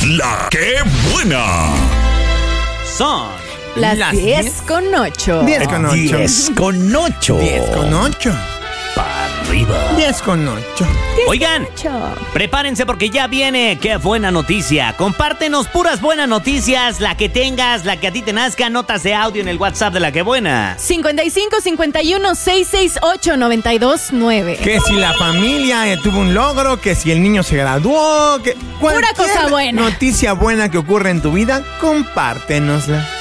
La que buena. Son las 10:08. 10:08. 10:08. 10:08. Para arriba. 10:08. Oigan, prepárense porque ya viene. ¡Qué buena noticia! Compártenos puras buenas noticias, la que tengas, la que a ti te nazca, notas de audio en el WhatsApp de La que buena. 55 51 668 929. Que si la familia tuvo un logro, que si el niño se graduó, que pura cosa buena. Noticia buena que ocurre en tu vida, compártenosla.